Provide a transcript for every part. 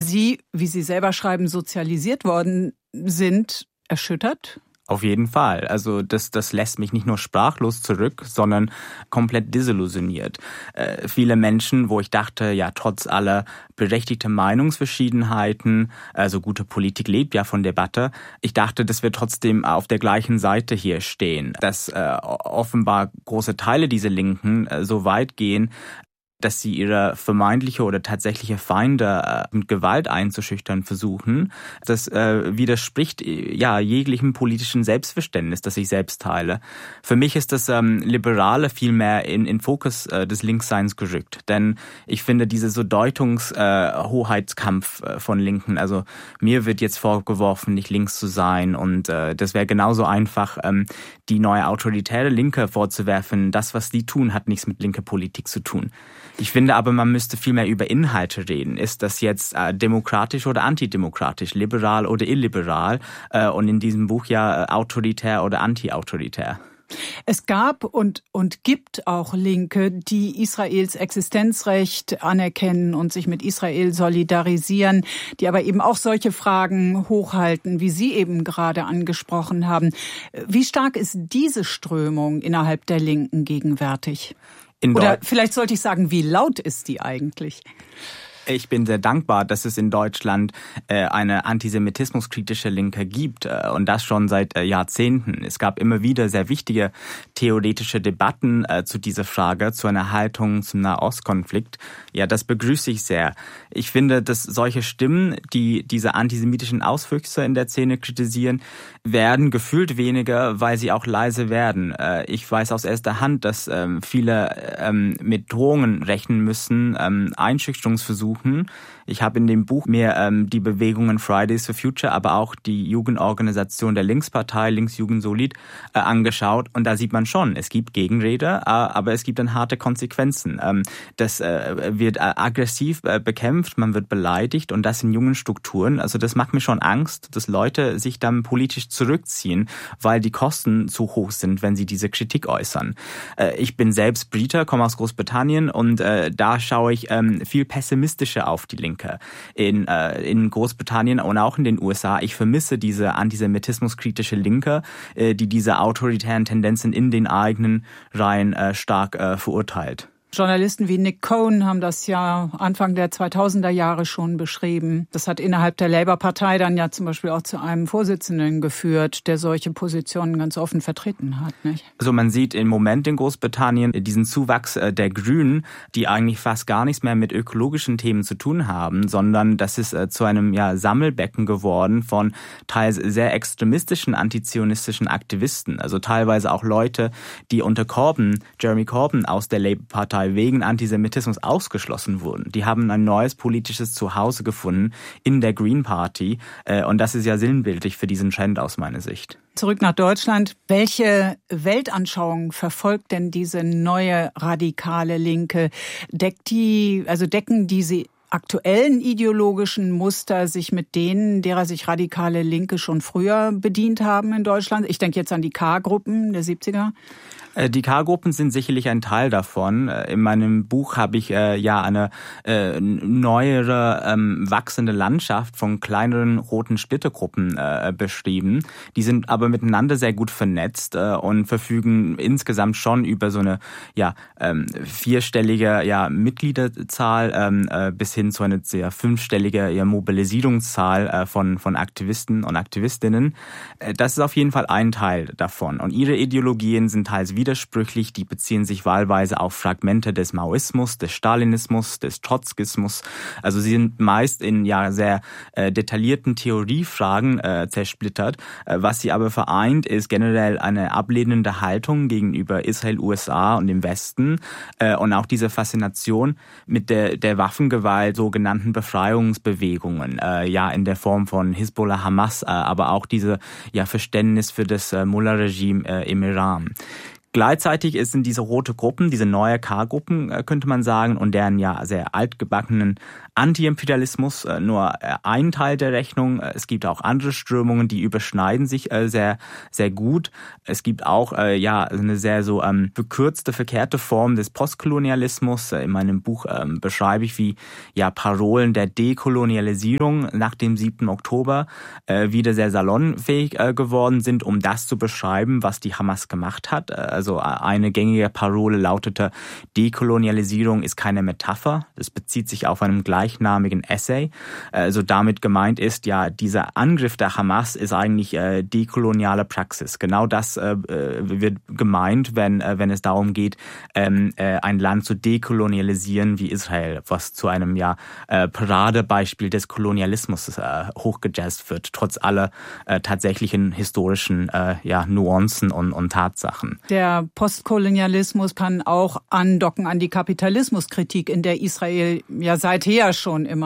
Sie, wie Sie selber schreiben, sozialisiert worden sind, erschüttert? Auf jeden Fall. Also das lässt mich nicht nur sprachlos zurück, sondern komplett desillusioniert. Viele Menschen, wo ich dachte, ja, trotz aller berechtigter Meinungsverschiedenheiten, also gute Politik lebt ja von Debatte, ich dachte, dass wir trotzdem auf der gleichen Seite hier stehen. Dass offenbar große Teile dieser Linken so weit gehen, dass sie ihre vermeintliche oder tatsächliche Feinde mit Gewalt einzuschüchtern versuchen. Das widerspricht ja jeglichem politischen Selbstverständnis, das ich selbst teile. Für mich ist das Liberale vielmehr in Fokus des Linksseins gerückt. Denn ich finde diese so Deutungshoheitskampf von Linken, also mir wird jetzt vorgeworfen, nicht links zu sein, und das wäre genauso einfach, die neue autoritäre Linke vorzuwerfen. Das, was die tun, hat nichts mit linker Politik zu tun. Ich finde aber, man müsste viel mehr über Inhalte reden. Ist das jetzt demokratisch oder antidemokratisch, liberal oder illiberal? Und in diesem Buch ja autoritär oder anti-autoritär. Es gab und gibt auch Linke, die Israels Existenzrecht anerkennen und sich mit Israel solidarisieren, die aber eben auch solche Fragen hochhalten, wie Sie eben gerade angesprochen haben. Wie stark ist diese Strömung innerhalb der Linken gegenwärtig? Oder vielleicht sollte ich sagen, wie laut ist die eigentlich? Ich bin sehr dankbar, dass es in Deutschland eine antisemitismuskritische Linke gibt, und das schon seit Jahrzehnten. Es gab immer wieder sehr wichtige theoretische Debatten zu dieser Frage, zu einer Haltung zum Nahostkonflikt. Ja, das begrüße ich sehr. Ich finde, dass solche Stimmen, die diese antisemitischen Auswüchse in der Szene kritisieren, werden gefühlt weniger, weil sie auch leise werden. Ich weiß aus erster Hand, dass viele mit Drohungen rechnen müssen, Einschüchterungsversuche. Ich habe in dem Buch mir die Bewegungen Fridays for Future, aber auch die Jugendorganisation der Linkspartei, Linksjugend Solid, angeschaut. Und da sieht man schon, es gibt Gegenrede, aber es gibt dann harte Konsequenzen. Das wird aggressiv bekämpft, man wird beleidigt, und das in jungen Strukturen. Also das macht mir schon Angst, dass Leute sich dann politisch zurückziehen, weil die Kosten zu hoch sind, wenn sie diese Kritik äußern. Ich bin selbst Brite, komme aus Großbritannien, und da schaue ich viel pessimistischer auf die Linke in Großbritannien und auch in den USA. Ich vermisse diese antisemitismuskritische Linke, die diese autoritären Tendenzen in den eigenen Reihen stark verurteilt. Journalisten wie Nick Cohen haben das ja Anfang der 2000er Jahre schon beschrieben. Das hat innerhalb der Labour-Partei dann ja zum Beispiel auch zu einem Vorsitzenden geführt, der solche Positionen ganz offen vertreten hat, nicht? Also man sieht im Moment in Großbritannien diesen Zuwachs der Grünen, die eigentlich fast gar nichts mehr mit ökologischen Themen zu tun haben, sondern das ist zu einem Sammelbecken geworden von teils sehr extremistischen, antizionistischen Aktivisten. Also teilweise auch Leute, die unter Jeremy Corbyn aus der Labour-Partei wegen Antisemitismus ausgeschlossen wurden. Die haben ein neues politisches Zuhause gefunden in der Green Party, und das ist ja sinnbildlich für diesen Trend aus meiner Sicht. Zurück nach Deutschland. Welche Weltanschauung verfolgt denn diese neue radikale Linke? Decken diese aktuellen ideologischen Muster sich mit denen, derer sich radikale Linke schon früher bedient haben in Deutschland? Ich denke jetzt an die K-Gruppen der 70er. Die K-Gruppen sind sicherlich ein Teil davon. In meinem Buch habe ich eine neuere, wachsende Landschaft von kleineren roten Splittergruppen beschrieben. Die sind aber miteinander sehr gut vernetzt und verfügen insgesamt schon über so eine vierstellige Mitgliederzahl bis hin zu einer sehr fünfstellige Mobilisierungszahl von Aktivisten und Aktivistinnen. Das ist auf jeden Fall ein Teil davon. Und ihre Ideologien sind teils widersprüchlich, die beziehen sich wahlweise auf Fragmente des Maoismus, des Stalinismus, des Trotzkismus. Also sie sind meist in sehr detaillierten Theoriefragen zersplittert. Was sie aber vereint, ist generell eine ablehnende Haltung gegenüber Israel, USA und dem Westen und auch diese Faszination mit der Waffengewalt sogenannten Befreiungsbewegungen, in der Form von Hisbollah, Hamas, aber auch diese Verständnis für das Mullah-Regime im Iran. Gleichzeitig sind diese rote Gruppen, diese neue K-Gruppen, könnte man sagen, und deren sehr altgebackenen Anti-Imperialismus nur ein Teil der Rechnung. Es gibt auch andere Strömungen, die überschneiden sich sehr, sehr gut. Es gibt auch eine sehr so verkürzte, verkehrte Form des Postkolonialismus. In meinem Buch beschreibe ich, wie Parolen der Dekolonialisierung nach dem 7. Oktober wieder sehr salonfähig geworden sind, um das zu beschreiben, was die Hamas gemacht hat. Also eine gängige Parole lautete: Dekolonialisierung ist keine Metapher. Das bezieht sich auf einen gleichnamigen Essay. Also damit gemeint ist, dieser Angriff der Hamas ist eigentlich dekoloniale Praxis. Genau das wird gemeint, wenn es darum geht, ein Land zu dekolonialisieren wie Israel, was zu einem Paradebeispiel des Kolonialismus hochgejazzt wird, trotz aller tatsächlichen historischen Nuancen und Tatsachen. Der Postkolonialismus kann auch andocken an die Kapitalismuskritik, in der Israel seither schon immer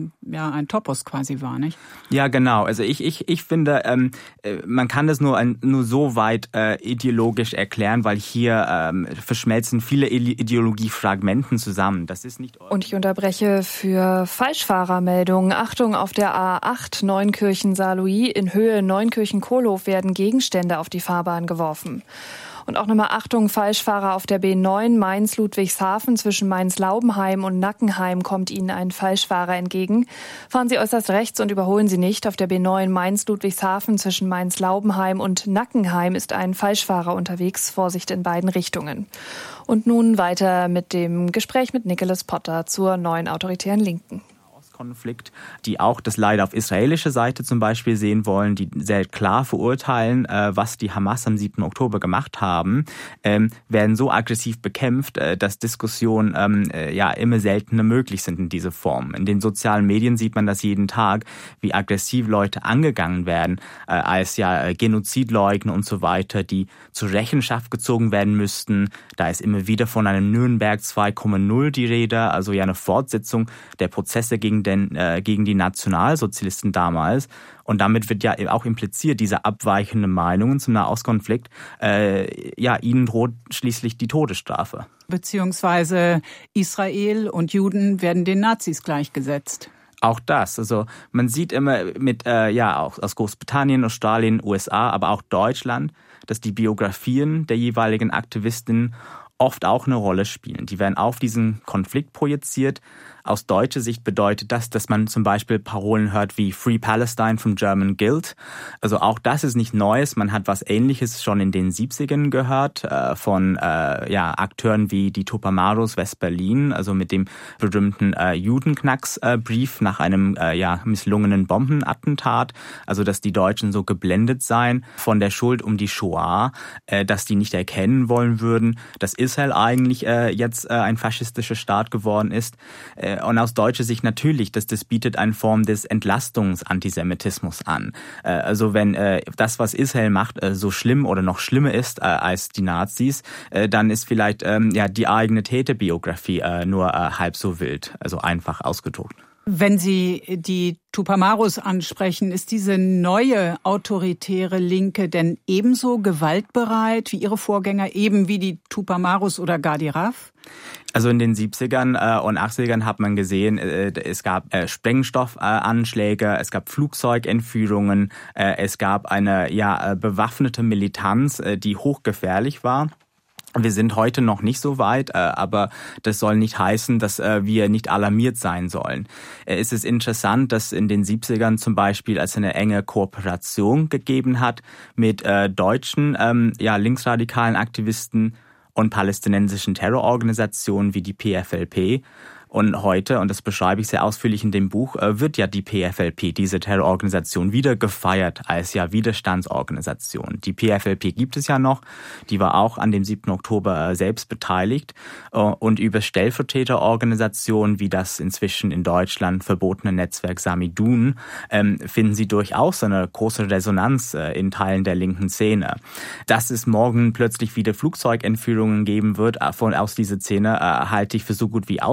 ein Topos quasi war, nicht? Ja, genau. Also ich finde, man kann das nur so weit ideologisch erklären, weil hier verschmelzen viele Ideologiefragmenten zusammen. Das ist nicht. Und ich unterbreche für Falschfahrermeldungen. Achtung, auf der A8 Neunkirchen-Saarlouis in Höhe Neunkirchen-Kohlhof werden Gegenstände auf die Fahrbahn geworfen. Und auch nochmal Achtung, Falschfahrer auf der B9 Mainz-Ludwigshafen zwischen Mainz-Laubenheim und Nackenheim kommt Ihnen ein Falschfahrer entgegen. Fahren Sie äußerst rechts und überholen Sie nicht. Auf der B9 Mainz-Ludwigshafen zwischen Mainz-Laubenheim und Nackenheim ist ein Falschfahrer unterwegs. Vorsicht in beiden Richtungen. Und nun weiter mit dem Gespräch mit Nicholas Potter zur neuen autoritären Linken. Konflikt, die auch das Leid auf israelischer Seite zum Beispiel sehen wollen, die sehr klar verurteilen, was die Hamas am 7. Oktober gemacht haben, werden so aggressiv bekämpft, dass Diskussionen immer seltener möglich sind in dieser Form. In den sozialen Medien sieht man das jeden Tag, wie aggressiv Leute angegangen werden, als Genozidleugner und so weiter, die zur Rechenschaft gezogen werden müssten. Da ist immer wieder von einem Nürnberg 2,0 die Rede, also eine Fortsetzung der Prozesse gegen die Nationalsozialisten damals. Und damit wird auch impliziert, diese abweichenden Meinungen zum Nahostkonflikt, ihnen droht schließlich die Todesstrafe. Beziehungsweise Israel und Juden werden den Nazis gleichgesetzt. Auch das. Also man sieht immer auch aus Großbritannien, Australien, USA, aber auch Deutschland, dass die Biografien der jeweiligen Aktivisten oft auch eine Rolle spielen. Die werden auf diesen Konflikt projiziert. Aus deutscher Sicht bedeutet das, dass man zum Beispiel Parolen hört wie Free Palestine from German Guilt. Also auch das ist nicht Neues. Man hat was Ähnliches schon in den 70ern gehört von Akteuren wie die Tupamaros West-Berlin, also mit dem berühmten Judenknacks-Brief nach einem misslungenen Bombenattentat. Also dass die Deutschen so geblendet seien von der Schuld um die Shoah, dass die nicht erkennen wollen würden, dass Israel eigentlich jetzt ein faschistischer Staat geworden ist. Und aus deutscher Sicht natürlich, dass das bietet eine Form des Entlastungsantisemitismus an. Also wenn das, was Israel macht, so schlimm oder noch schlimmer ist als die Nazis, dann ist vielleicht die eigene Täterbiografie nur halb so wild, also einfach ausgedruckt. Wenn Sie die Tupamaros ansprechen, ist diese neue autoritäre Linke denn ebenso gewaltbereit wie ihre Vorgänger, eben wie die Tupamaros oder gar die RAF? Also in den 70ern und 80ern hat man gesehen, es gab Sprengstoffanschläge, es gab Flugzeugentführungen, es gab eine bewaffnete Militanz, die hochgefährlich war. Wir sind heute noch nicht so weit, aber das soll nicht heißen, dass wir nicht alarmiert sein sollen. Es ist interessant, dass in den 70ern zum Beispiel es eine enge Kooperation gegeben hat mit deutschen linksradikalen Aktivisten und palästinensischen Terrororganisationen wie die PFLP. Und heute, und das beschreibe ich sehr ausführlich in dem Buch, wird ja die PFLP, diese Terrororganisation, wieder gefeiert als Widerstandsorganisation. Die PFLP gibt es ja noch, die war auch an dem 7. Oktober selbst beteiligt. Und über Stellvertreterorganisationen wie das inzwischen in Deutschland verbotene Netzwerk Samidun finden Sie durchaus eine große Resonanz in Teilen der linken Szene. Dass es morgen plötzlich wieder Flugzeugentführungen geben wird aus dieser Szene, halte ich für so gut wie ausgeschlossen.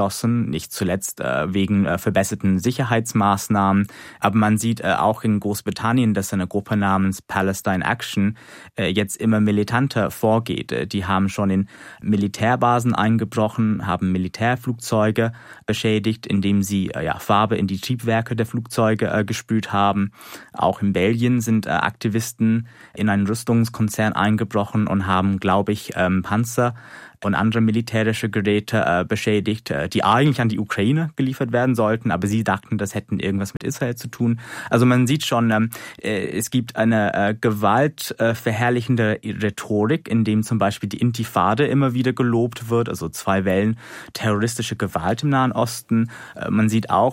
geschlossen, nicht zuletzt wegen verbesserten Sicherheitsmaßnahmen. Aber man sieht auch in Großbritannien, dass eine Gruppe namens Palestine Action jetzt immer militanter vorgeht. Die haben schon in Militärbasen eingebrochen, haben Militärflugzeuge beschädigt, indem sie Farbe in die Triebwerke der Flugzeuge gesprüht haben. Auch in Belgien sind Aktivisten in einen Rüstungskonzern eingebrochen und haben, glaube ich, Panzer und andere militärische Geräte beschädigt, die eigentlich an die Ukraine geliefert werden sollten, aber sie dachten, das hätten irgendwas mit Israel zu tun. Also man sieht schon, es gibt eine gewaltverherrlichende Rhetorik, in dem zum Beispiel die Intifada immer wieder gelobt wird, also 2 Wellen terroristische Gewalt im Nahen Osten. Man sieht auch,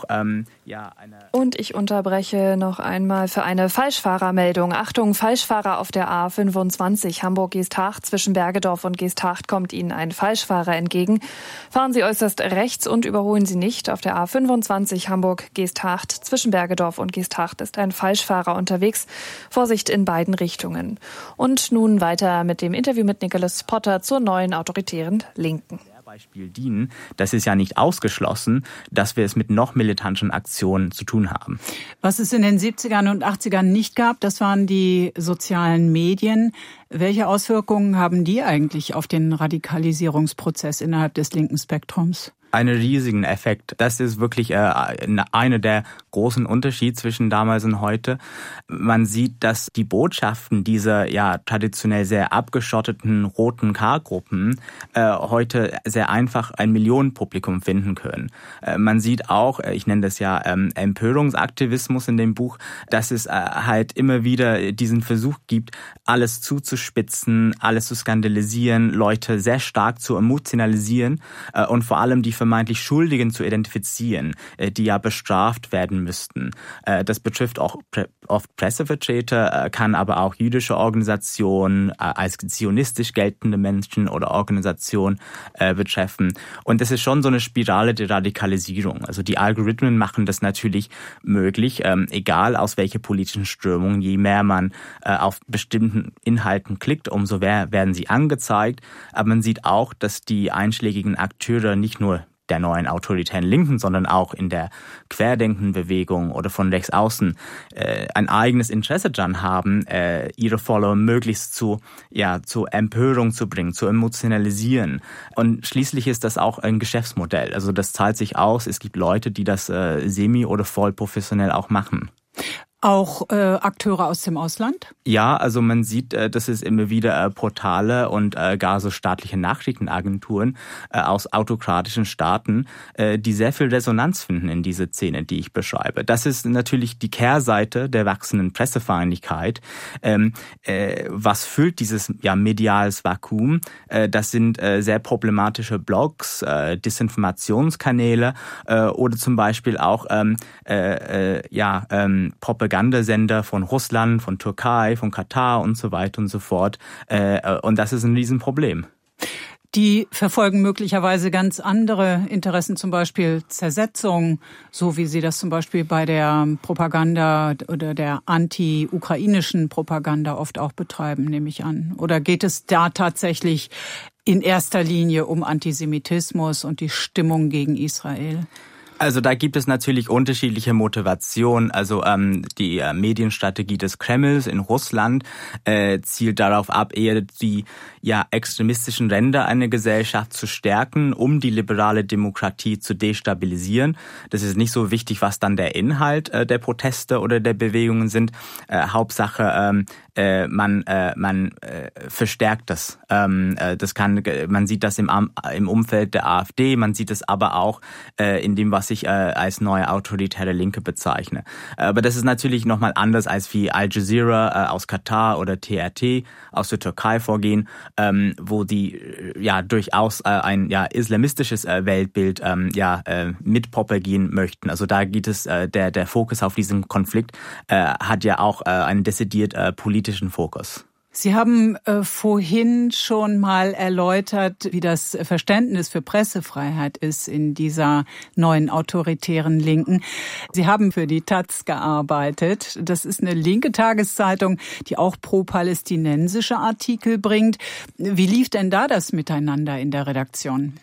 Und ich unterbreche noch einmal für eine Falschfahrermeldung. Achtung, Falschfahrer auf der A25 Hamburg-Geesthacht. Zwischen Bergedorf und Geesthacht kommt Ihnen ein Falschfahrer entgegen. Fahren Sie äußerst rechts und überholen Sie nicht. Auf der A25 Hamburg-Geesthacht zwischen Bergedorf und Geesthacht ist ein Falschfahrer unterwegs. Vorsicht in beiden Richtungen. Und nun weiter mit dem Interview mit Nicholas Potter zur neuen autoritären Linken. Beispiel dienen, das ist ja nicht ausgeschlossen, dass wir es mit noch militanteren Aktionen zu tun haben. Was es in den 70ern und 80ern nicht gab, das waren die sozialen Medien. Welche Auswirkungen haben die eigentlich auf den Radikalisierungsprozess innerhalb des linken Spektrums? Einen riesigen Effekt. Das ist wirklich einer der großen Unterschiede zwischen damals und heute. Man sieht, dass die Botschaften dieser traditionell sehr abgeschotteten roten K-Gruppen heute sehr einfach ein Millionenpublikum finden können. Man sieht auch, ich nenne das Empörungsaktivismus in dem Buch, dass es halt immer wieder diesen Versuch gibt, alles zuzuspitzen, alles zu skandalisieren, Leute sehr stark zu emotionalisieren und vor allem die vermeintlich Schuldigen zu identifizieren, die ja bestraft werden müssten. Das betrifft auch oft Pressevertreter, kann aber auch jüdische Organisationen, als zionistisch geltende Menschen oder Organisationen betreffen. Und das ist schon so eine Spirale der Radikalisierung. Also die Algorithmen machen das natürlich möglich, egal aus welcher politischen Strömung, je mehr man auf bestimmten Inhalten klickt, umso mehr werden sie angezeigt. Aber man sieht auch, dass die einschlägigen Akteure nicht nur der neuen autoritären Linken, sondern auch in der Querdenkenbewegung oder von rechts außen ein eigenes Interesse daran haben, ihre Follower möglichst zu Empörung zu bringen, zu emotionalisieren. Und schließlich ist das auch ein Geschäftsmodell. Also das zahlt sich aus. Es gibt Leute, die das semi- oder voll professionell auch machen. Auch Akteure aus dem Ausland? Ja, also man sieht, dass es immer wieder Portale und gar so staatliche Nachrichtenagenturen aus autokratischen Staaten, die sehr viel Resonanz finden in diese Szene, die ich beschreibe. Das ist natürlich die Kehrseite der wachsenden Pressefeindlichkeit. Was füllt dieses mediales Vakuum? Das sind sehr problematische Blogs, Desinformationskanäle oder zum Beispiel auch Propagandasender von Russland, von Türkei, von Katar und so weiter und so fort. Und das ist ein Riesenproblem. Die verfolgen möglicherweise ganz andere Interessen, zum Beispiel Zersetzung, so wie sie das zum Beispiel bei der Propaganda oder der anti-ukrainischen Propaganda oft auch betreiben, nehme ich an. Oder geht es da tatsächlich in erster Linie um Antisemitismus und die Stimmung gegen Israel? Also da gibt es natürlich unterschiedliche Motivationen. Also die Medienstrategie des Kremls in Russland zielt darauf ab, eher die extremistischen Ränder einer Gesellschaft zu stärken, um die liberale Demokratie zu destabilisieren. Das ist nicht so wichtig, was dann der Inhalt der Proteste oder der Bewegungen sind. Hauptsache, man verstärkt das. Man sieht das im Umfeld der AfD, man sieht es aber auch in dem, was ich als neue autoritäre Linke bezeichne. Aber das ist natürlich nochmal anders, als wie Al Jazeera aus Katar oder TRT aus der Türkei vorgehen, wo die durchaus ein islamistisches Weltbild mitpropagieren möchten. Also da geht es, der Fokus auf diesen Konflikt hat ja auch einen dezidiert politischen Fokus. Sie haben vorhin schon mal erläutert, wie das Verständnis für Pressefreiheit ist in dieser neuen autoritären Linken. Sie haben für die Taz gearbeitet. Das ist eine linke Tageszeitung, die auch pro-palästinensische Artikel bringt. Wie lief denn da das Miteinander in der Redaktion?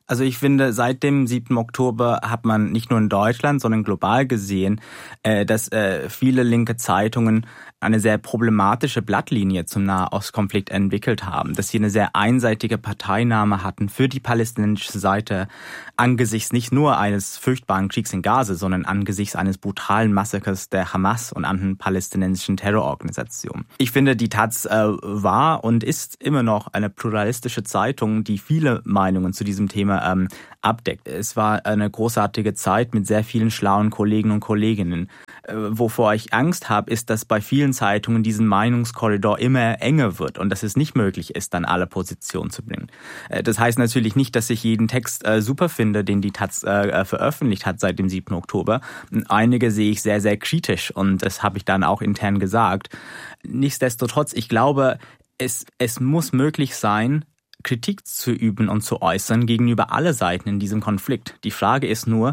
Also ich finde, seit dem 7. Oktober hat man nicht nur in Deutschland, sondern global gesehen, dass viele linke Zeitungen eine sehr problematische Blattlinie zum Nahostkonflikt entwickelt haben, dass sie eine sehr einseitige Parteinahme hatten für die palästinensische Seite angesichts nicht nur eines furchtbaren Kriegs in Gaza, sondern angesichts eines brutalen Massakers der Hamas und anderen palästinensischen Terrororganisationen. Ich finde, die Taz war und ist immer noch eine pluralistische Zeitung, die viele Meinungen zu diesem Thema abdeckt. Es war eine großartige Zeit mit sehr vielen schlauen Kollegen und Kolleginnen. Wovor ich Angst habe, ist, dass bei vielen Zeitungen diesen Meinungskorridor immer enger wird und dass es nicht möglich ist, dann alle Positionen zu bringen. Das heißt natürlich nicht, dass ich jeden Text super finde, den die Taz veröffentlicht hat seit dem 7. Oktober. Einige sehe ich sehr, sehr kritisch und das habe ich dann auch intern gesagt. Nichtsdestotrotz, ich glaube, es muss möglich sein, Kritik zu üben und zu äußern gegenüber alle Seiten in diesem Konflikt. Die Frage ist nur,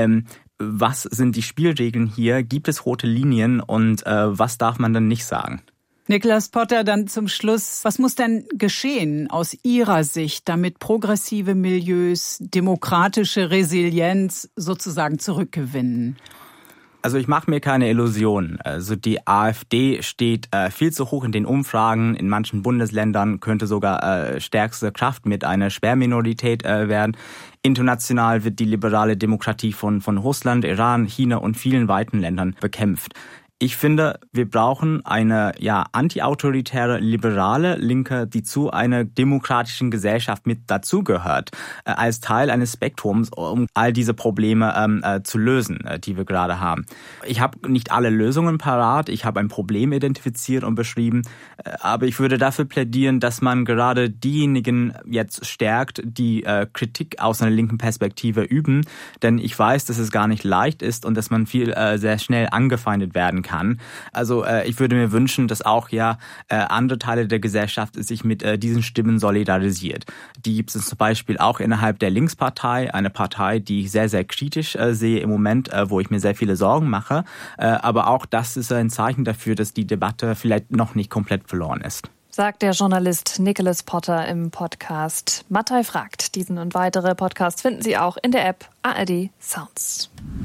was sind die Spielregeln hier? Gibt es rote Linien und was darf man dann nicht sagen? Nicholas Potter, dann zum Schluss. Was muss denn geschehen aus Ihrer Sicht, damit progressive Milieus demokratische Resilienz sozusagen zurückgewinnen? Also ich mache mir keine Illusionen. Also die AfD steht viel zu hoch in den Umfragen. In manchen Bundesländern könnte sogar stärkste Kraft mit einer Sperrminorität werden. International wird die liberale Demokratie von Russland, Iran, China und vielen weiteren Ländern bekämpft. Ich finde, wir brauchen eine antiautoritäre, liberale Linke, die zu einer demokratischen Gesellschaft mit dazugehört, als Teil eines Spektrums, um all diese Probleme zu lösen, die wir gerade haben. Ich habe nicht alle Lösungen parat, ich habe ein Problem identifiziert und beschrieben, aber ich würde dafür plädieren, dass man gerade diejenigen jetzt stärkt, die Kritik aus einer linken Perspektive üben, denn ich weiß, dass es gar nicht leicht ist und dass man sehr schnell angefeindet werden kann. Also ich würde mir wünschen, dass auch andere Teile der Gesellschaft sich mit diesen Stimmen solidarisiert. Die gibt es zum Beispiel auch innerhalb der Linkspartei, eine Partei, die ich sehr, sehr kritisch sehe im Moment, wo ich mir sehr viele Sorgen mache. Aber auch das ist ein Zeichen dafür, dass die Debatte vielleicht noch nicht komplett verloren ist. Sagt der Journalist Nicholas Potter im Podcast Mattei fragt. Diesen und weitere Podcasts finden Sie auch in der App ARD Sounds.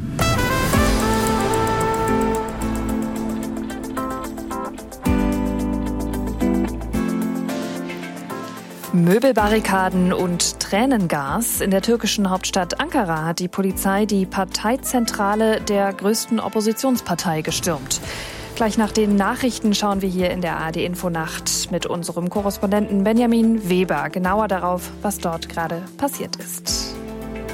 Möbelbarrikaden und Tränengas. In der türkischen Hauptstadt Ankara hat die Polizei die Parteizentrale der größten Oppositionspartei gestürmt. Gleich nach den Nachrichten schauen wir hier in der ARD-Infonacht mit unserem Korrespondenten Benjamin Weber genauer darauf, was dort gerade passiert ist.